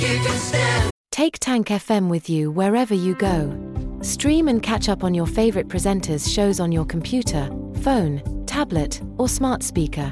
you can stand. Take Tank FM with you wherever you go. Stream and catch up on your favorite presenters' shows on your computer, phone, tablet, or smart speaker.